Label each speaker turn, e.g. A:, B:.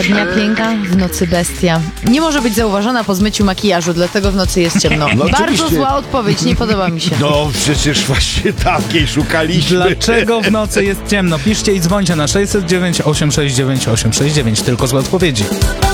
A: Za dnia piękna, w nocy bestia. Nie może być zauważona po zmyciu makijażu, dlatego w nocy jest ciemno.
B: No
A: Bardzo
B: oczywiście.
A: zła odpowiedź, nie podoba mi się.
B: No przecież właśnie takiej szukaliśmy.
C: Dlaczego w nocy jest ciemno? Piszcie i dzwońcie na 609 869 869. Tylko złe odpowiedzi.